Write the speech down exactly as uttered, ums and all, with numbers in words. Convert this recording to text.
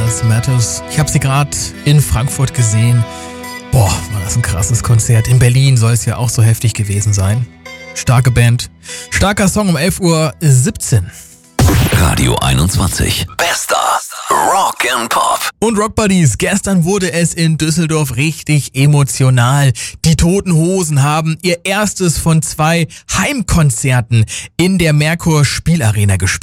Else Matters. Ich habe sie gerade in Frankfurt gesehen. Boah, war das ein krasses Konzert. In Berlin soll es ja auch so heftig gewesen sein. Starke Band. Starker Song um elf Uhr siebzehn. Radio einundzwanzig. Bester Rock and Pop. Und Rock Buddies, gestern wurde es in Düsseldorf richtig emotional. Die Toten Hosen haben ihr erstes von zwei Heimkonzerten in der Merkur Spielarena gespielt.